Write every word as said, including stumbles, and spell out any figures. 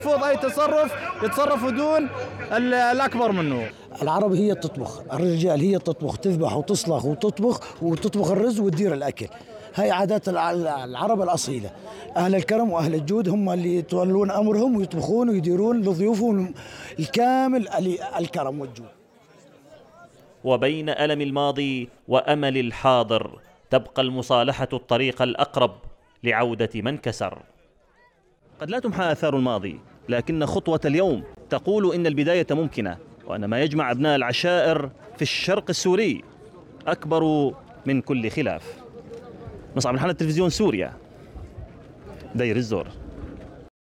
يرفض أي تصرف يتصرف دون الأكبر منه. العرب هي تطبخ، الرجال هي تطبخ، تذبح وتصلخ وتطبخ وتطبخ الرز وتدير الأكل. هاي عادات العرب الأصيلة. أهل الكرم وأهل الجود هم اللي يتولون أمرهم ويطبخون ويديرون لضيوفهم الكامل الكرم والجود. وبين ألم الماضي وأمل الحاضر تبقى المصالحة الطريق الأقرب لعودة من كسر. قد لا تمحى آثار الماضي، لكن خطوة اليوم تقول إن البداية ممكنة، وأن ما يجمع أبناء العشائر في الشرق السوري أكبر من كل خلاف. مصعب الحنة، تلفزيون سوريا، دير الزور.